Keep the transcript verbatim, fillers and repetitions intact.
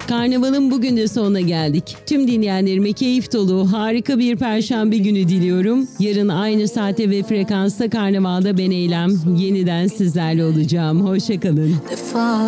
Karnavalın bugün de sonuna geldik. Tüm dinleyenlerime keyif dolu, harika bir perşembe günü diliyorum. Yarın aynı saate ve frekansta Karnaval'da ben Eylem yeniden sizlerle olacağım. Hoşça kalın.